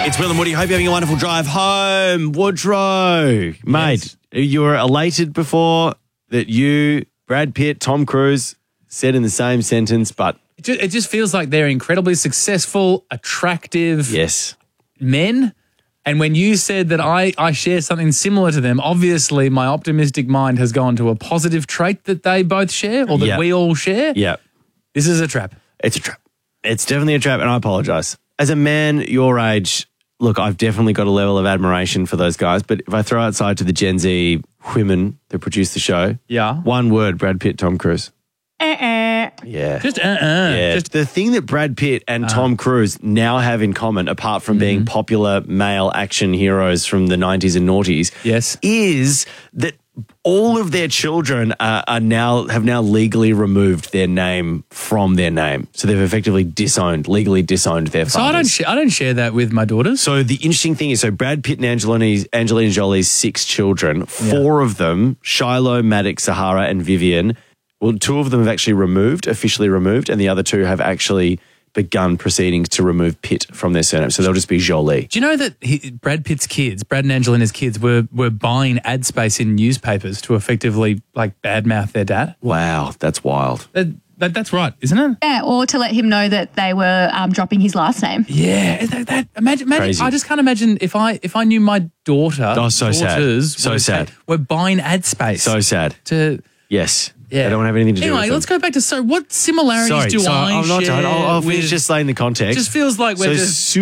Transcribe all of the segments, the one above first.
It's Will and Woody. Hope you're having a wonderful drive home. Woodrow, mate, you were elated before that you, Brad Pitt, Tom Cruise said in the same sentence, but... It just feels like they're incredibly successful, attractive men. And when you said that I share something similar to them, obviously my optimistic mind has gone to a positive trait that they both share or that we all share. Yeah. This is a trap. It's a trap. It's definitely a trap, and I apologise. As a man your age, look, I've definitely got a level of admiration for those guys, but if I throw outside to the Gen Z women that produce the show, one word, Brad Pitt, Tom Cruise. Yeah. Just Yeah. Just the thing that Brad Pitt and Tom Cruise now have in common, apart from being popular male action heroes from the 90s and noughties, is that all of their children have now legally removed their name from their name. So they've effectively legally disowned their fathers. So I don't share that with my daughters. So the interesting thing is, Brad Pitt and Angelina Jolie's 6 children, 4 of them, Shiloh, Maddox, Sahara and Vivian, well, 2 of them have actually officially removed, and the other 2 have actually begun proceedings to remove Pitt from their surname. So they'll just be Jolie. Do you know that Brad Pitt's kids, Brad and Angelina's kids, were buying ad space in newspapers to effectively badmouth their dad? Wow, that's wild. That's right, isn't it? Yeah, or to let him know that they were dropping his last name. Yeah, imagine. Crazy. I just can't imagine if I knew my daughters sad. were buying ad space. So sad. Yes. Yeah. I don't have anything to do with Anyway, let's go back to what similarities I'm share? I'll finish just saying the context. It just feels like we're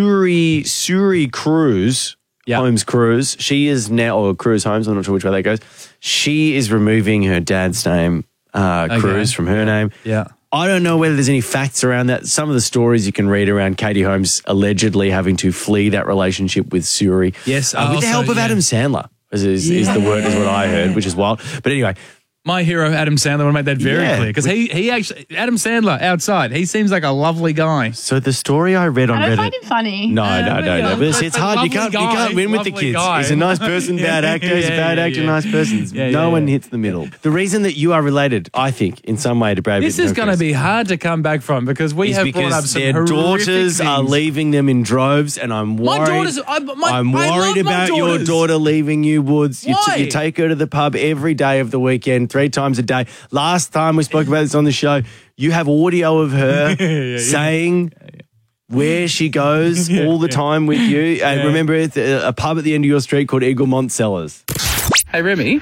Suri Cruz, Holmes Cruz, she is now, or Cruz Holmes, I'm not sure which way that goes. She is removing her dad's name, Cruz, from her name. Yeah. I don't know whether there's any facts around that. Some of the stories you can read around Katie Holmes allegedly having to flee that relationship with Suri. Yes. With the help of Adam Sandler, is the word, is what I heard, which is wild. But anyway... My hero, Adam Sandler, I want to make that very clear because he actually, Adam Sandler outside, he seems like a lovely guy. So the story I read on Reddit. I don't find him funny. No. But it's hard. You can't win with the kids. He's a nice person, bad actor. He's a bad actor, nice person. No one hits the middle. The reason that you are related, I think, in some way to Brad Pitt. This is going to be hard to come back from because we have brought up some their daughters things. are leaving them in droves, and I'm worried. I'm worried about your daughter leaving you, Woods. You take her to the pub every day of the weekend, 3 times a day. Last time we spoke about this on the show, you have audio of her saying where she goes all the time with you. Remember, it's a pub at the end of your street called Eaglemont Cellars. Hey, Remy.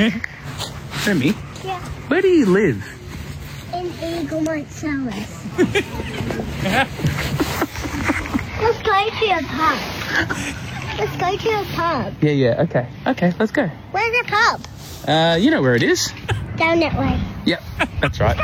Remy? Yeah. Where do you live? In Eaglemont Cellars. Let's go to a pub. Let's go to a pub. Yeah. Okay, let's go. Where's the pub? You know where it is. Down that way. Yep, that's right.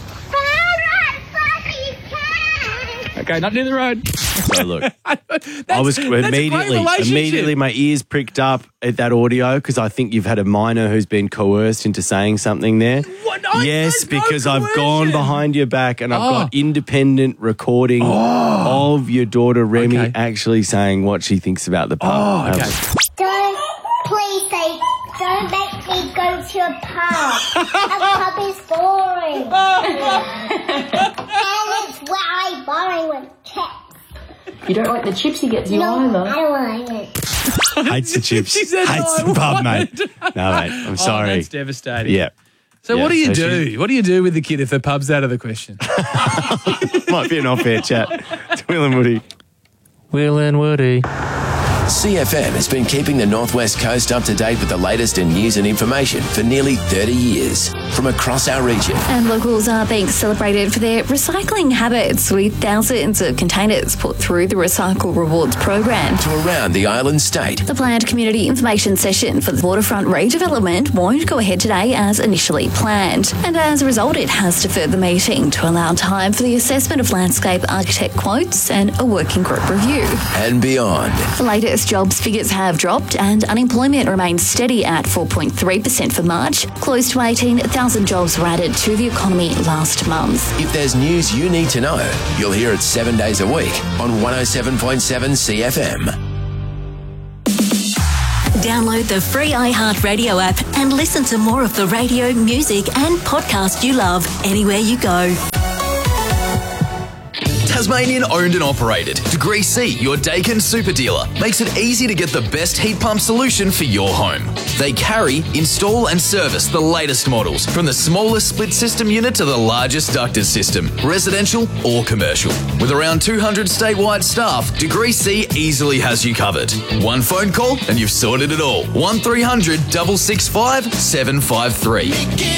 Okay, not near the road. So look, I was immediately my ears pricked up at that audio because I think you've had a minor who's been coerced into saying something there. What? Yes, because I've gone behind your back and I've got independent recording of your daughter Remy actually saying what she thinks about the pub. Don't make me go to a pub. A pub is boring. And it's where I'm boring with chips. You don't like the chips he gets you either. I don't like it. Hates the chips. She said hates the pub, mate. No, mate, I'm sorry. That's devastating. Yeah. So what do you do? What do you do with the kid if the pub's out of the question? Might be an off-air chat. To Will and Woody. Will and Woody. CFM has been keeping the Northwest Coast up to date with the latest in news and information for nearly 30 years from across our region. And locals are being celebrated for their recycling habits with thousands of containers put through the Recycle Rewards program. To around the island state. The planned community information session for the waterfront redevelopment won't go ahead today as initially planned. And as a result, it has deferred the meeting to allow time for the assessment of landscape architect quotes and a working group review. And beyond. The latest jobs figures have dropped and unemployment remains steady at 4.3% for March. Close to 18,000 jobs were added to the economy last month. If there's news you need to know, you'll hear it 7 days a week on 107.7 CFM. Download the free iHeartRadio app and listen to more of the radio, music and podcast you love anywhere you go. Tasmanian owned and operated. Degree C, your Daikin super dealer, makes it easy to get the best heat pump solution for your home. They carry, install and service the latest models, from the smallest split system unit to the largest ducted system, residential or commercial. With around 200 statewide staff, Degree C easily has you covered. One phone call and you've sorted it all. 1300 665 753.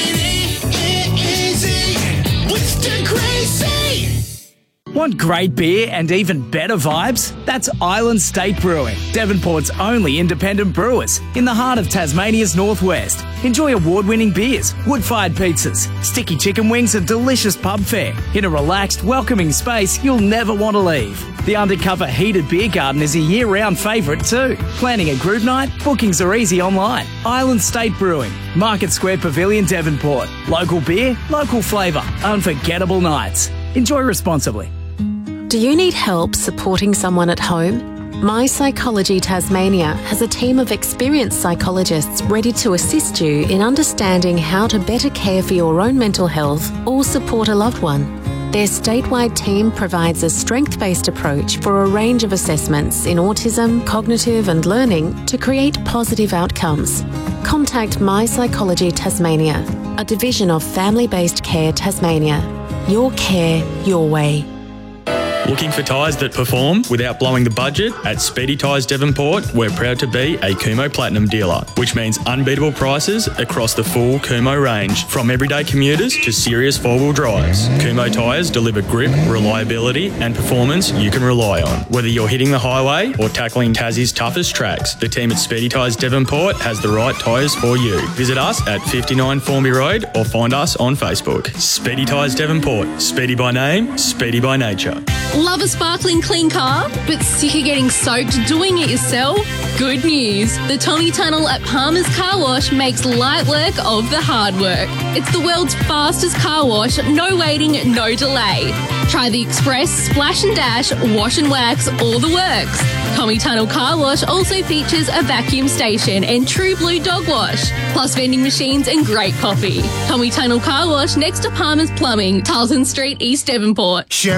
Want great beer and even better vibes? That's Island State Brewing, Devonport's only independent brewers in the heart of Tasmania's northwest. Enjoy award-winning beers, wood-fired pizzas, sticky chicken wings and delicious pub fare in a relaxed, welcoming space you'll never want to leave. The undercover heated beer garden is a year-round favourite too. Planning a group night? Bookings are easy online. Island State Brewing, Market Square Pavilion, Devonport. Local beer, local flavour, unforgettable nights. Enjoy responsibly. Do you need help supporting someone at home? My Psychology Tasmania has a team of experienced psychologists ready to assist you in understanding how to better care for your own mental health or support a loved one. Their statewide team provides a strength-based approach for a range of assessments in autism, cognitive and learning to create positive outcomes. Contact My Psychology Tasmania, a division of Family-Based Care Tasmania. Your care, your way. Looking for tyres that perform without blowing the budget? At Speedy Tyres Devonport, we're proud to be a Kumho Platinum dealer, which means unbeatable prices across the full Kumho range, from everyday commuters to serious four-wheel drives. Kumho tyres deliver grip, reliability and performance you can rely on. Whether you're hitting the highway or tackling Tassie's toughest tracks, the team at Speedy Tyres Devonport has the right tyres for you. Visit us at 59 Formby Road or find us on Facebook. Speedy Tyres Devonport. Speedy by name, speedy by nature. Love a sparkling clean car, but sick of getting soaked doing it yourself? Good news. The Tommy Tunnel at Palmer's Car Wash makes light work of the hard work. It's the world's fastest car wash, no waiting, no delay. Try the Express, Splash and Dash, Wash and Wax, all the works. Tommy Tunnel Car Wash also features a vacuum station and True Blue Dog Wash, plus vending machines and great coffee. Tommy Tunnel Car Wash next to Palmer's Plumbing, Tarleton Street, East Devonport.